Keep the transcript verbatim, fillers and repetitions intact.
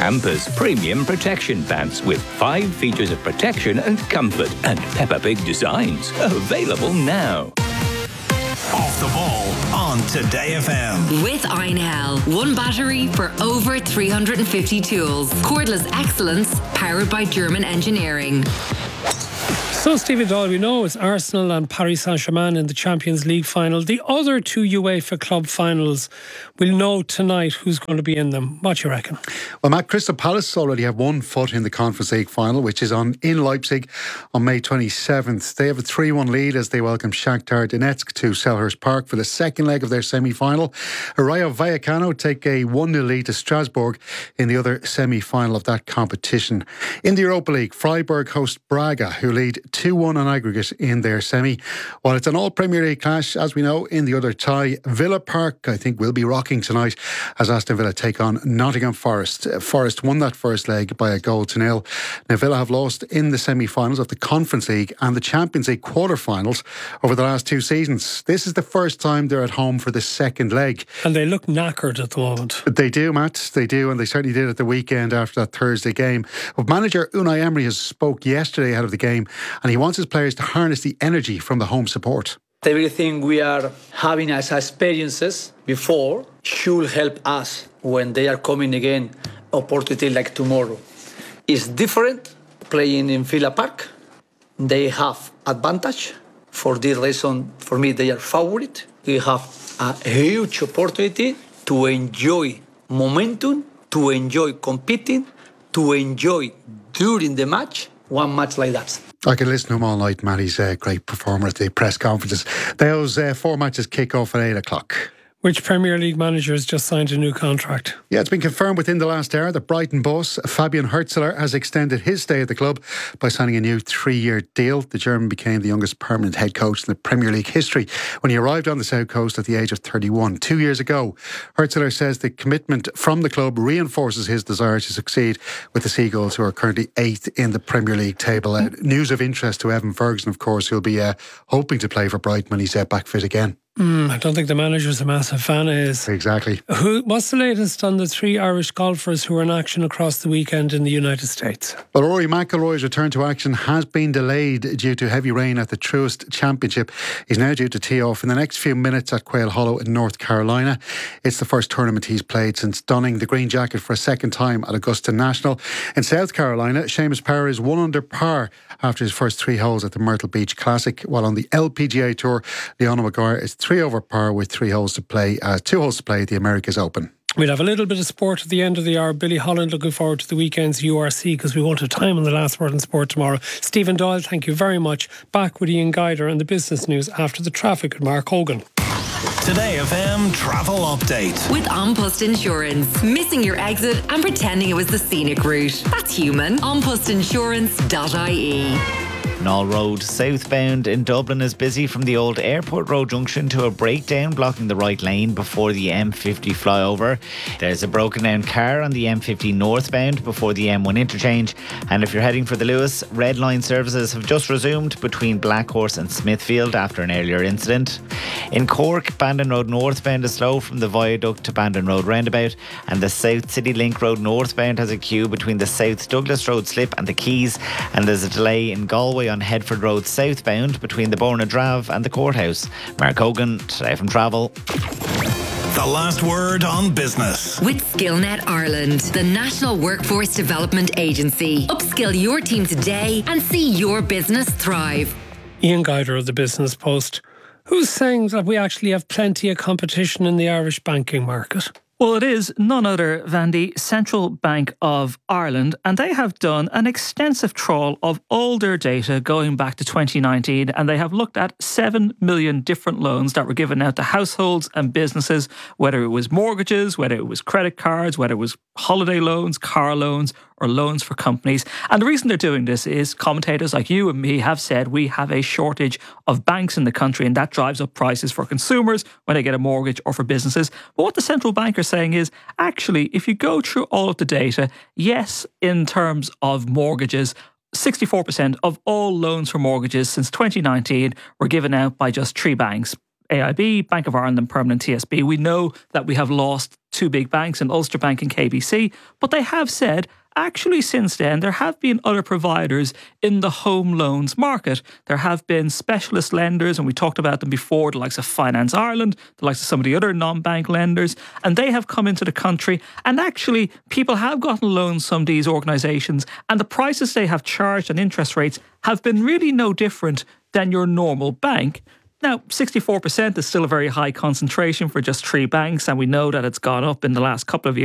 Campus Premium Protection Pants with five features of protection and comfort and Peppa Pig designs. Available now. Off the Ball on Today F M. With Einhell. One battery for over three hundred fifty tools. Cordless excellence powered by German engineering. So, Stephen Doyle, we know it's Arsenal and Paris Saint-Germain in the Champions League final. The other two UEFA club finals, we'll know tonight who's going to be in them. What do you reckon? Well, Matt, Crystal Palace already have one foot in the Conference League final, which is on in Leipzig on May twenty-seventh. They have a three one lead as they welcome Shakhtar Donetsk to Selhurst Park for the second leg of their semi-final. Rayo Vallecano take a one nil lead to Strasbourg in the other semi-final of that competition. In the Europa League, Freiburg host Braga, who lead two one on aggregate in their semi. While it's an all-Premier League clash, as we know, in the other tie, Villa Park, I think, will be rocking tonight as Aston Villa take on Nottingham Forest. Forest won that first leg by a goal to nil. Now, Villa have lost in the semi-finals of the Conference League and the Champions League quarter-finals over the last two seasons. This is the first time they're at home for the second leg. And they look knackered at the moment. They do, Matt. They do, and they certainly did at the weekend after that Thursday game. But manager Unai Emery has spoke yesterday ahead of the game, and he wants his players to harness the energy from the home support. Everything we are having as experiences before should help us when they are coming again, opportunity like tomorrow. It's different playing in Villa Park. They have advantage. For this reason, for me, they are favorite. We have a huge opportunity to enjoy momentum, to enjoy competing, to enjoy during the match, one match like that. I could listen to him all night, Matt. He's a great performer at the press conferences. Those uh, four matches kick off at eight o'clock. Which Premier League manager has just signed a new contract? Yeah, it's been confirmed within the last hour that Brighton boss Fabian Hürzeler has extended his stay at the club by signing a new three-year deal. The German became the youngest permanent head coach in the Premier League history when he arrived on the South Coast at the age of thirty-one, two years ago. Hürzeler says the commitment from the club reinforces his desire to succeed with the Seagulls, who are currently eighth in the Premier League table. Uh, news of interest to Evan Ferguson, of course, who'll be uh, hoping to play for Brighton when he's uh, back fit again. Mm, I don't think the manager's a massive fan of his. Exactly. Who, what's the latest on the three Irish golfers who are in action across the weekend in the United States? Well, Rory McIlroy's return to action has been delayed due to heavy rain at the Truist Championship. He's now due to tee off in the next few minutes at Quail Hollow in North Carolina. It's the first tournament he's played since donning the green jacket for a second time at Augusta National. In South Carolina, Seamus Power is one under par after his first three holes at the Myrtle Beach Classic, while on the L P G A Tour, Leona Maguire is three over par with three holes to play, uh, two holes to play at the Americas Open. We'll have a little bit of sport at the end of the hour. Billy Holland looking forward to the weekend's U R C because we won't have time on the last word in sport tomorrow. Stephen Doyle, thank you very much. Back with Ian Guider and the business news after the traffic with Mark Hogan. Today F M travel update with An Post Insurance. Missing your exit and pretending it was the scenic route. That's human. an post insurance dot I E. Knoll Road southbound in Dublin is busy from the old Airport Road junction to a breakdown blocking the right lane before the M fifty flyover. There's a broken down car on the M fifty northbound before the M one interchange, and if you're heading for the Lewis, Red Line services have just resumed between Blackhorse and Smithfield after an earlier incident. In Cork, Bandon Road northbound is slow from the viaduct to Bandon Road roundabout, and the South City Link Road northbound has a queue between the South Douglas Road slip and the Quays, and there's a delay in Galway on Headford Road southbound between the Borna Drav and the courthouse. Mark Hogan, Today from Travel. The last word on business. With SkillNet Ireland, the National Workforce Development Agency. Upskill your team today and see your business thrive. Ian Guider of the Business Post. Who's saying that we actually have plenty of competition in the Irish banking market? Well, it is none other than the Central Bank of Ireland, and they have done an extensive trawl of all their data going back to twenty nineteen, and they have looked at seven million different loans that were given out to households and businesses, whether it was mortgages, whether it was credit cards, whether it was holiday loans, car loans, or loans for companies. And the reason they're doing this is commentators like you and me have said we have a shortage of banks in the country, and that drives up prices for consumers when they get a mortgage or for businesses. But what the central bank are saying is, actually, if you go through all of the data, yes, in terms of mortgages, sixty-four percent of all loans for mortgages since twenty nineteen were given out by just three banks. A I B, Bank of Ireland and Permanent T S B. We know that we have lost two big banks in Ulster Bank and K B C, but they have said actually since then there have been other providers in the home loans market. There have been specialist lenders, and we talked about them before, the likes of Finance Ireland, the likes of some of the other non-bank lenders, and they have come into the country, and actually people have gotten loans from these organisations, and the prices they have charged and interest rates have been really no different than your normal bank. Now, sixty-four percent is still a very high concentration for just three banks, and we know that it's gone up in the last couple of years.